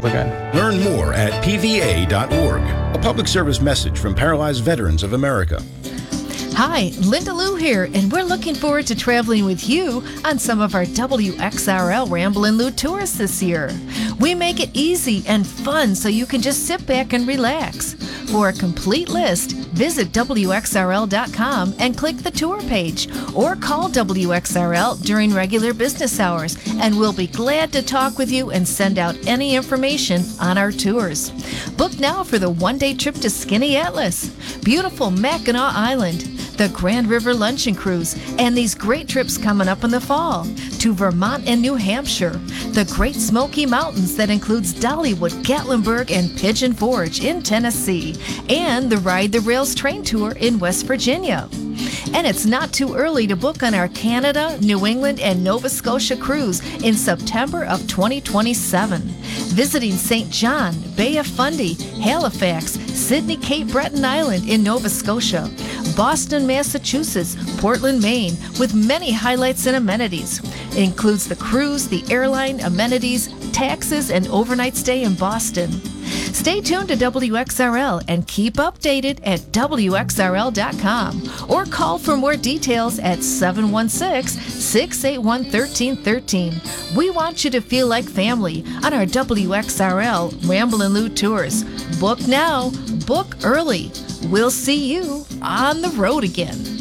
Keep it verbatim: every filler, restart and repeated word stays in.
up again. Learn more at P V A dot org. A public service message from Paralyzed Veterans of America. Hi, Linda Lou here, and we're looking forward to traveling with you on some of our W X R L Ramblin' Lou tours this year. We make it easy and fun so you can just sit back and relax. For a complete list, visit W X R L dot com and click the tour page, or call W X R L during regular business hours, and we'll be glad to talk with you and send out any information on our tours. Book now for the one-day trip to Skinny Atlas, beautiful Mackinac Island, the Grand River Luncheon Cruise, and these great trips coming up in the fall to Vermont and New Hampshire, the Great Smoky Mountains that includes Dollywood, Gatlinburg, and Pigeon Forge in Tennessee, and the Ride the Rails train tour in West Virginia. And it's not too early to book on our Canada, New England, and Nova Scotia cruise in September of twenty twenty-seven. Visiting Saint John, Bay of Fundy, Halifax, Sydney, Cape Breton Island in Nova Scotia, Boston, Massachusetts, Portland, Maine, with many highlights and amenities. It includes the cruise, the airline, amenities, taxes, and overnight stay in Boston. Stay tuned to W X R L and keep updated at W X R L dot com, or call for more details at seven one six, six eight one, one three one three. We want you to feel like family on our W X R L Ramblin' Lou tours. Book now, book early. We'll see you on the road again.